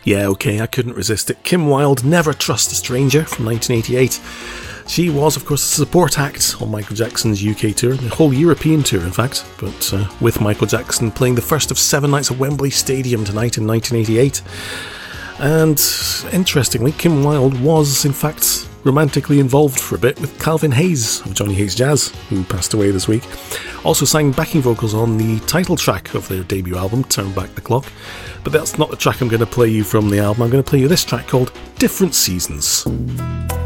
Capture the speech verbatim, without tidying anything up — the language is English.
Yeah, okay, I couldn't resist it. Kim Wilde, Never Trust a Stranger from nineteen eighty-eight. She was, of course, a support act on Michael Jackson's U K tour, the whole European tour, in fact, but uh, with Michael Jackson playing the first of seven nights at Wembley Stadium tonight in nineteen eighty-eight. And interestingly, Kim Wilde was, in fact, romantically involved for a bit with Calvin Hayes of Johnny Hayes Jazz, who passed away this week. Also sang backing vocals on the title track of their debut album, Turn Back the Clock. But that's not the track I'm going to play you from the album. I'm going to play you this track called Different Seasons.